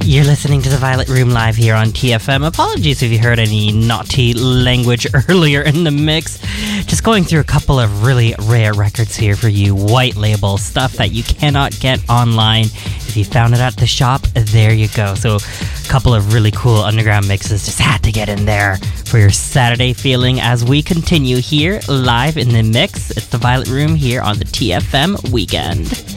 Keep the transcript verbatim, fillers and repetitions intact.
You're listening to the Violet Room live here on T F M. Apologies if you heard any naughty language earlier in the mix. Just going through a couple of really rare records here for you. White label stuff that you cannot get online. If you found it at the shop, there you go. So a couple of really cool underground mixes. Just had to get in there for your Saturday feeling as we continue here live in the mix. It's the Violet Room here on the T F M Weekend.